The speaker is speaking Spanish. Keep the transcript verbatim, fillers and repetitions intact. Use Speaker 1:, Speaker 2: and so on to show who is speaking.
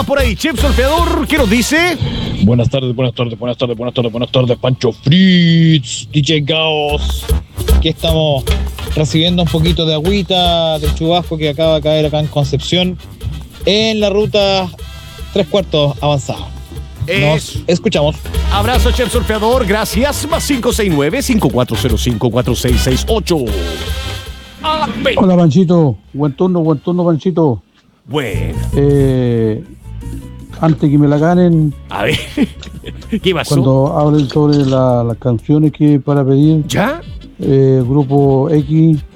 Speaker 1: está por ahí, Chef Surfeador, ¿qué nos dice?
Speaker 2: Buenas tardes, buenas tardes, buenas tardes, buenas tardes, buenas tardes, Pancho Fritz, D J Gaos. Aquí estamos recibiendo un poquito de agüita del chubasco que acaba de caer acá en Concepción, en la ruta tres cuartos avanzada. Nos
Speaker 1: Es...
Speaker 2: escuchamos.
Speaker 1: Abrazo, Chef Surfeador, gracias. Más cinco seis nueve, cinco cuatro cero cinco, cuatro seis seis ocho. Ah,
Speaker 3: hola, Panchito. Buen turno, buen turno, Panchito.
Speaker 1: Bueno.
Speaker 3: Eh, antes que me la ganen.
Speaker 1: A ver, ¿qué pasó?
Speaker 3: Cuando hablen sobre la, las canciones que para pedir.
Speaker 1: ¿Ya?
Speaker 3: Eh, grupo X.